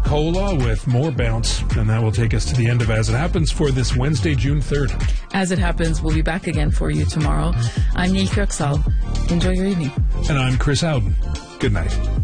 Cola with more bounce, and that will take us to the end of As It Happens for this Wednesday, June 3rd. As It Happens, we'll be back again for you tomorrow. I'm Nick Rexall. Enjoy your evening. And I'm Chris Howden. Good night.